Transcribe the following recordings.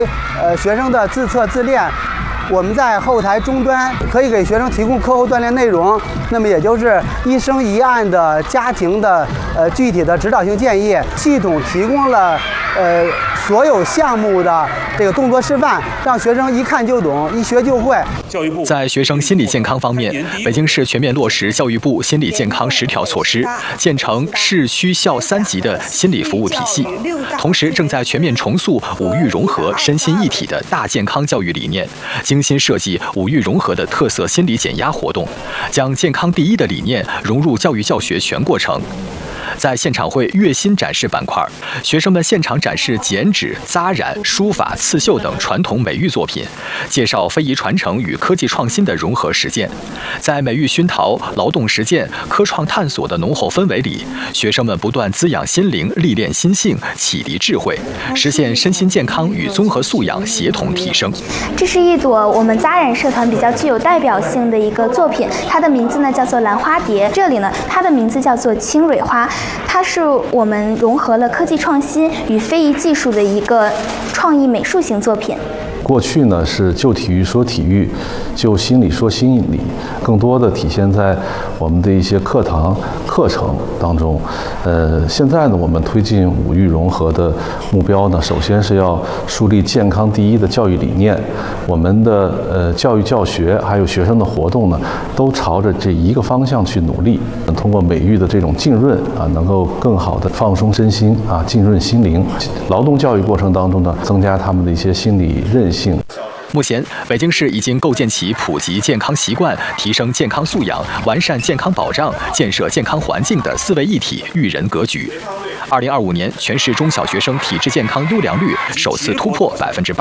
学生的自测自练，我们在后台终端可以给学生提供课后锻炼内容，那么也就是一生一案的家庭的具体的指导性建议，系统提供了所有项目的这个动作示范，让学生一看就懂，一学就会。 教育部在学生心理健康方面，北京市全面落实教育部心理健康10条措施，建成市区校3级的心理服务体系。同时，正在全面重塑五育融合、身心一体的大健康教育理念，精心设计五育融合的特色心理减压活动，将健康第一的理念融入教育教学全过程。在现场会悦心展示板块，学生们现场展示剪纸、扎染、书法、刺绣等传统美育作品，介绍非遗传承与科技创新的融合实践。在美育熏陶、劳动实践、科创探索的浓厚氛围里，学生们不断滋养心灵、历练心性、启迪智慧，实现身心健康与综合素养协同提升。 这是一朵我们扎染社团比较具有代表性的一个作品，它的名字呢叫做兰花蝶。这里呢，它的名字叫做青蕊花。它是我们融合了科技创新与非遗技术的一个创意美术型作品。 过去呢是就体育说体育，就心理说心理，更多的体现在我们的一些课堂课程当中。现在呢，我们推进五育融合的目标呢，首先是要树立健康第一的教育理念。我们的教育教学还有学生的活动呢，都朝着这一个方向去努力。通过美育的这种浸润啊，能够更好的放松身心啊，浸润心灵。劳动教育过程当中呢，增加他们的一些心理韧性。 目前，北京市已经构建起普及健康习惯、提升健康素养、完善健康保障、建设健康环境的4位一体育人格局。2025年，全市中小学生体质健康优良率首次突破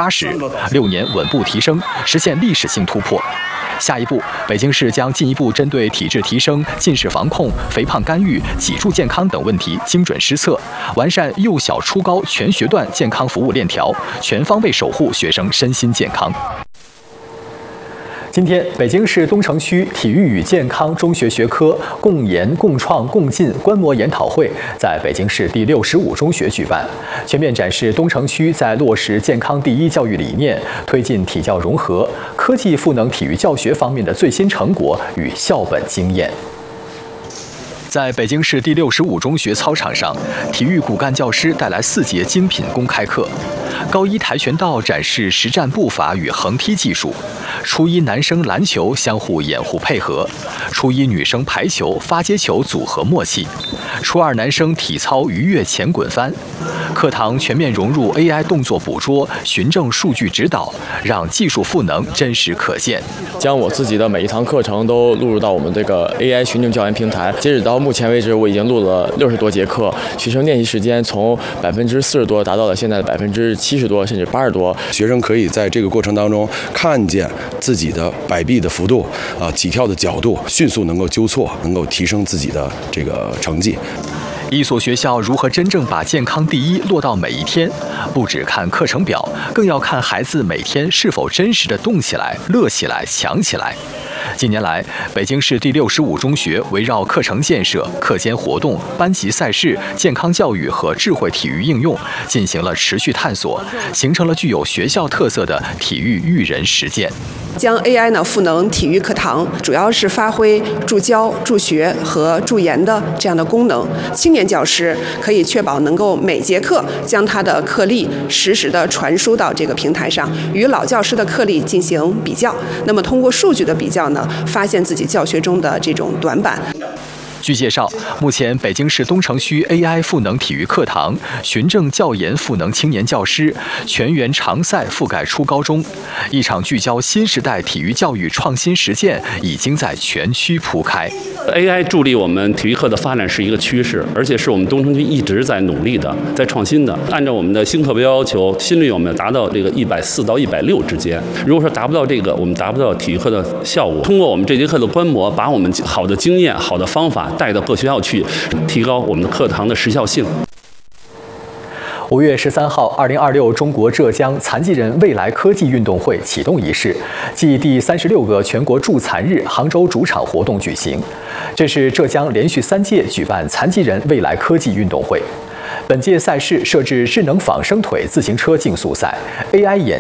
80%，6年稳步提升，实现历史性突破。下一步，北京市将进一步针对体质提升、近视防控、肥胖干预、脊柱健康等问题精准施策，完善幼小初高全学段健康服务链条，全方位守护学生身心健康。今天，北京市东城区体育与健康中学学科共研共创共进观摩研讨会在北京市第65中学举办，全面展示东城区在落实健康第一教育理念、推进体教融合、科技赋能体育教学方面的最新成果与校本经验。在北京市第65中学操场上，体育骨干教师带来4节精品公开课。高一跆拳道展示实战步伐与横踢技术，初一男生篮球相互掩护配合，初一女生排球发接球组合默契，初二男生体操鱼跃前滚翻。课堂全面融入 AI 动作捕捉、循证数据指导，让技术赋能真实可见。 将我自己的每一堂课程都录入到我们这个 AI 循证教研平台。截止到目前为止，我已经录了60多节课，学生练习时间从40%多达到了现在的70%多，甚至80%多。 学生可以在这个过程当中看见自己的摆臂的幅度起跳的角度，迅速能够纠错，能够提升自己的这个成绩。 一所学校如何真正把健康第一落到每一天，不只看课程表，更要看孩子每天是否真实的动起来、乐起来、强起来。近年来，北京市第65中学围绕课程建设、课间活动、班级赛事、健康教育和智慧体育应用进行了持续探索，形成了具有学校特色的体育育人实践。 将 AI 呢赋能体育课堂，主要是发挥助教、助学和助研的这样的功能。青年教师可以确保能够每节课将他的课例实时的传输到这个平台上，与老教师的课例进行比较。那么通过数据的比较呢，发现自己教学中的这种短板。 据介绍，目前北京市东城区 AI 赋能体育课堂、循证教研赋能青年教师、全员常赛覆盖初高中，一场聚焦新时代体育教育创新实践已经在全区铺开。 AI 助力我们体育课的发展是一个趋势，而且是我们东城区一直在努力的、在创新的。按照我们的新课标要求，心率我们达到这个140到160之间。如果说达不到这个，我们达不到体育课的效果。通过我们这节课的观摩，把我们好的经验、好的方法带到各学校去，提高我们的课堂的时效性。 5月13号，2026中国浙江残疾人未来科技运动会启动仪式暨第36个全国助残日杭州主场活动举行。这是浙江连续3届举办残疾人未来科技运动会。 本届赛事设置智能仿生腿自行车竞速赛、AI 眼